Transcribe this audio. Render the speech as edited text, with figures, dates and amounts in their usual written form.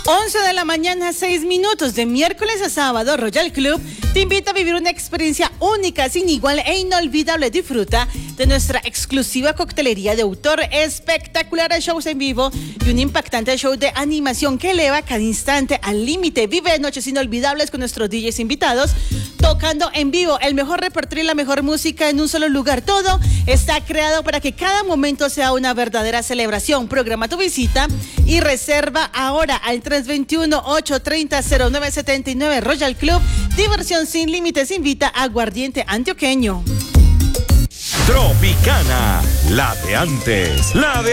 11 de la mañana, 6 minutos, de miércoles a sábado, Royal Club te invita a vivir una experiencia única, sin igual e inolvidable. Disfruta de nuestra exclusiva coctelería de autor, espectaculares shows en vivo y un impactante show de animación que eleva cada instante al límite. Vive noches inolvidables con nuestros DJs invitados, tocando en vivo el mejor repertorio y la mejor música en un solo lugar. Todo está creado para que cada momento sea una verdadera celebración. Programa tu visita y reserva ahora al 321-830-0979. Royal Club, diversión sin límites, invita a Aguardiente Antioqueño. Tropicana, la de antes, la de